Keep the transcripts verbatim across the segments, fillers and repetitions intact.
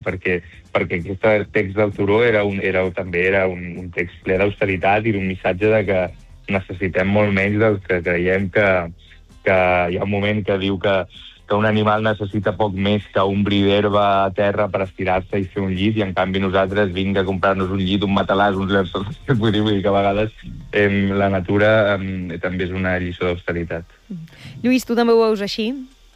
perquè, perquè aquest text del Turó era un, era, també era un, un text ple d'austeritat i d'un missatge de que necessitem molt menys del que creiem que, que hi ha un moment que diu que, que un animal necessita poc més que un bri d'herba a terra per estirar-se i fer un llit, i en canvi nosaltres vinga a comprar-nos un llit, un matalàs, uns llençols. Vull dir, vull dir que a vegades eh, la natura eh, també és una lliçó d'austeritat. Lluís, tu també ho veus així?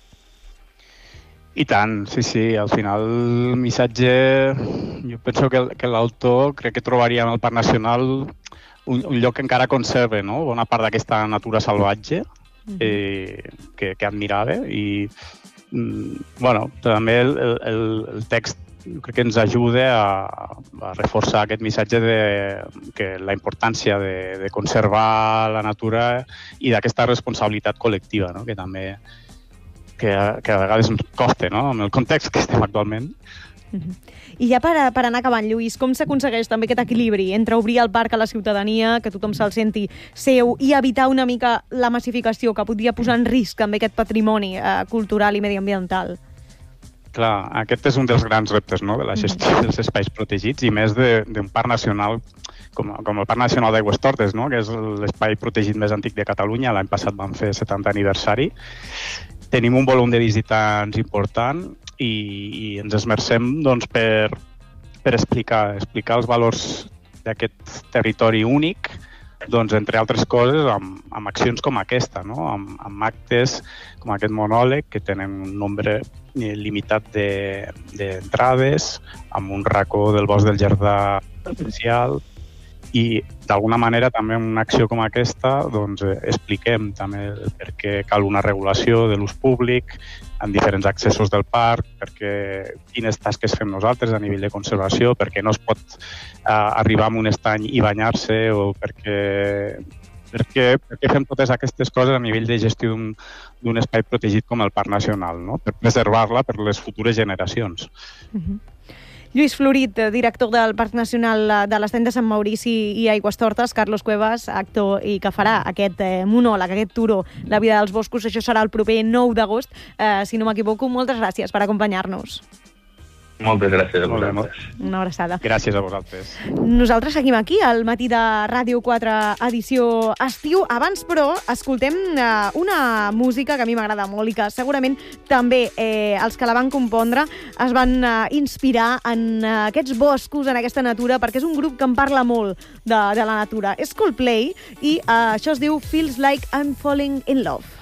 I tant, sí, sí. Al final el missatge, jo penso que, que l'autor crec que trobaria en el Parc Nacional un, un lloc que encara conserva, no?, bona part d'aquesta natura salvatge eh, que, que admirava, i bueno, també el, el, el text crec que ens ajuda a, a reforçar aquest missatge de que la importància de, de conservar la natura i d'aquesta responsabilitat col·lectiva, no?, que també que, que a vegades ens costa, no?, en el context que estem actualment. I ja per, per anar acabant, Lluís, com s'aconsegueix també aquest equilibri entre obrir el parc a la ciutadania, que tothom se'l senti seu, i evitar una mica la massificació que podria posar en risc també aquest patrimoni eh, cultural i mediambiental? Clar, aquest és un dels grans reptes, no?, de la gestió dels espais protegits, i més d'un parc nacional com, com el Parc Nacional d'Aigüestortes, no?, que és l'espai protegit més antic de Catalunya. L'any passat vam fer setanta aniversari. Tenim un volum de visitants important i, i ens esmercem doncs, per, per explicar, explicar els valors d'aquest territori únic, doncs, entre altres coses, amb, amb accions com aquesta, no?, amb, amb actes com aquest monòleg, que tenen un nombre limitat d'entrades, de, amb un racó del bosc del Jardà especial, i d'alguna manera també en una acció com aquesta doncs, eh, expliquem també per què cal una regulació de l'ús públic en diferents accessos del parc, perquè quines tasques fem nosaltres a nivell de conservació, perquè no es pot eh, arribar a un estany i banyar-se, o perquè, perquè, perquè fem totes aquestes coses a nivell de gestió d'un espai protegit com el Parc Nacional, no?, per preservar-la per les futures generacions. Uh-huh. Lluís Florit, director del Parc Nacional de l'Estany de Sant Maurici i Aigüestortes, Carlos Cuevas, actor i que farà aquest eh, monòleg, aquest Turó, La vida dels boscos. Això serà el proper nou d'agost, eh, si no m'equivoco. Moltes gràcies per acompanyar-nos. Moltes gràcies a vosaltres. Una abraçada. Gràcies a vosaltres. Nosaltres seguim aquí, al matí de Ràdio quatre, edició estiu. Abans, però, escoltem eh, una música que a mi m'agrada molt i que segurament també eh, els que la van compondre es van eh, inspirar en eh, aquests boscos, en aquesta natura, perquè és un grup que en parla molt de, de la natura. És Coldplay i eh, això es diu Feels Like I'm Falling in Love.